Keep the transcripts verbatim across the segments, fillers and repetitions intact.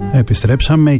Επιστρέψαμε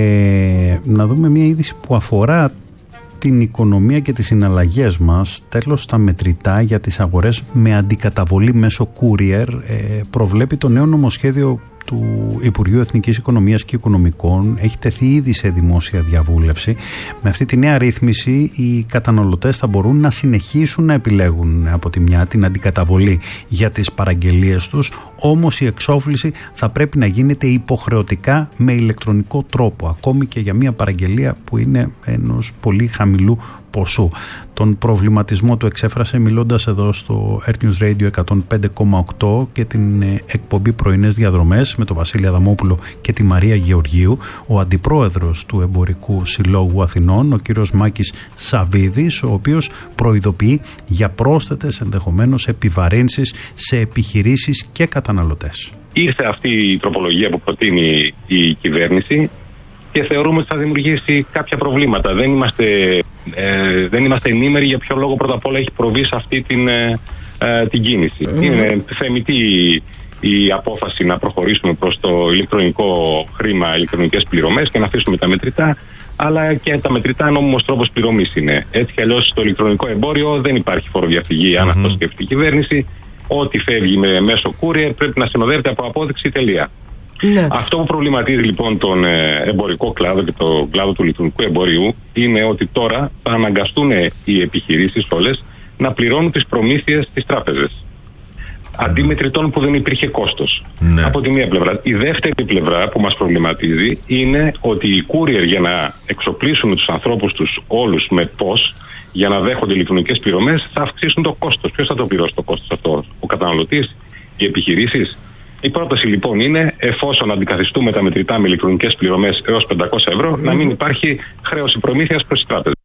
και να δούμε μια είδηση που αφορά την οικονομία και τις συναλλαγές μας. Τέλος, τα μετρητά για τις αγορές με αντικαταβολή μέσω courier ε, προβλέπει το νέο νομοσχέδιο του Υπουργείου Εθνικής Οικονομίας και Οικονομικών. Έχει τεθεί ήδη σε δημόσια διαβούλευση. Με αυτή τη νέα ρύθμιση οι καταναλωτές θα μπορούν να συνεχίσουν να επιλέγουν από τη μια την αντικαταβολή για τις παραγγελίες τους, όμως η εξόφληση θα πρέπει να γίνεται υποχρεωτικά με ηλεκτρονικό τρόπο, ακόμη και για μια παραγγελία που είναι ενός πολύ χαμηλού ποσού. Τον προβληματισμό του εξέφρασε μιλώντας εδώ στο Air News Radio εκατόν πέντε κόμμα οκτώ και την εκπομπή Πρωινές Διαδρομές με τον Βασίλη Αδαμόπουλο και τη Μαρία Γεωργίου, ο αντιπρόεδρος του Εμπορικού Συλλόγου Αθηνών, ο κύριος Μάκης Σαβίδης, ο οποίος προειδοποιεί για πρόσθετες ενδεχομένως επιβαρύνσεις σε επιχειρήσεις και καταναλωτές. Ήρθε αυτή η τροπολογία που προτείνει η κυβέρνηση και θεωρούμε ότι θα δημιουργήσει κάποια προβλήματα. Δεν είμαστε, ε, δεν είμαστε ενήμεροι για ποιο λόγο πρώτα απ' όλα έχει προβεί σε αυτή την, ε, ε, την κίνηση. Mm. Είναι θεμιτή η, η απόφαση να προχωρήσουμε προς το ηλεκτρονικό χρήμα, ηλεκτρονικές πληρωμές και να αφήσουμε τα μετρητά, αλλά και τα μετρητά νόμιμος τρόπος πληρωμής είναι. Έτσι κι αλλιώς στο ηλεκτρονικό εμπόριο δεν υπάρχει φοροδιαφυγή, αν mm-hmm. αυτό σκεφτεί η κυβέρνηση. Ό,τι φεύγει με μέσο courier πρέπει να συνοδεύεται από απόδειξη, τελεία. Ναι. Αυτό που προβληματίζει λοιπόν τον εμπορικό κλάδο και τον κλάδο του ηλεκτρονικού εμπορίου είναι ότι τώρα θα αναγκαστούν οι επιχειρήσεις όλες να πληρώνουν τις προμήθειες στις τράπεζες. Αντί μετρητών που δεν υπήρχε κόστος. Ναι. Από τη μία πλευρά. Η δεύτερη πλευρά που μας προβληματίζει είναι ότι οι courier για να εξοπλίσουν τους ανθρώπους τους όλους με πώς για να δέχονται ηλεκτρονικές πληρωμές θα αυξήσουν το κόστος. Ποιος θα το πληρώσει το κόστος αυτό? Ο καταναλωτής? Οι επιχειρήσεις? Η πρόταση λοιπόν είναι, εφόσον αντικαθιστούμε τα μετρητά με ηλεκτρονικές πληρωμές έως πεντακόσια ευρώ, mm. να μην υπάρχει χρέωση προμήθειας προς τις τράπεζες.